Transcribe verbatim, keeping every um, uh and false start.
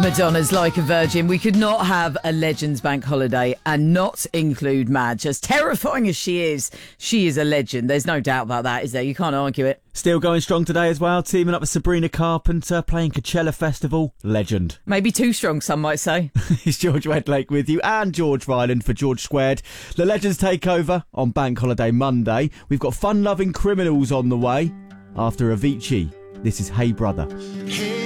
Madonna's Like a Virgin. We could not have a Legends Bank holiday and not include Madge. As terrifying as she is, she is a legend. There's no doubt about that, is there? You can't argue it. Still going strong today as well, teaming up with Sabrina Carpenter, playing Coachella Festival. Legend. Maybe too strong, some might say. It's George Wedlake with you and George Ryland for George Squared. The Legends take over on Bank Holiday Monday. We've got fun-loving criminals on the way. After Avicii, this is Hey Brother. Hey.